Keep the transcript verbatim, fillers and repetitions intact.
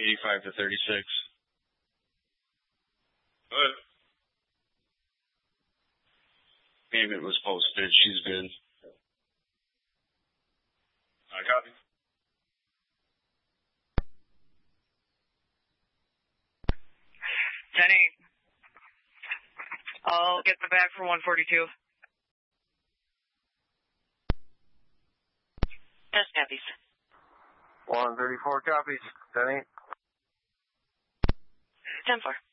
eighty-five to thirty-six. But payment was posted. She's good. I copy. ten eight. I'll get the back for one forty-two. Yes, copies. one thirty-four copies. ten eight. ten four.